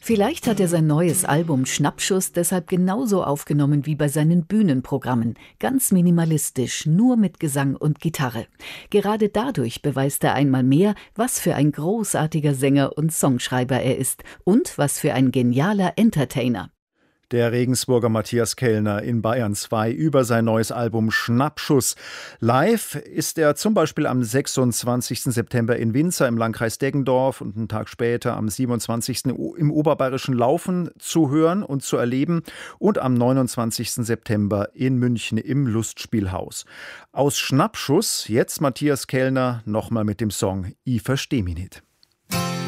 Vielleicht hat er sein neues Album Schnappschuss deshalb genauso aufgenommen wie bei seinen Bühnenprogrammen. Ganz minimalistisch, nur mit Gesang und Gitarre. Gerade dadurch beweist er einmal mehr, was für ein großartiger Sänger und Songschreiber er ist und was für ein genialer Entertainer. Der Regensburger Matthias Kellner in Bayern 2 über sein neues Album Schnappschuss. Live ist er zum Beispiel am 26. September in Winzer im Landkreis Deggendorf und einen Tag später am 27. im Oberbayerischen Laufen zu hören und zu erleben und am 29. September in München im Lustspielhaus. Aus Schnappschuss jetzt Matthias Kellner nochmal mit dem Song I versteh mi nit.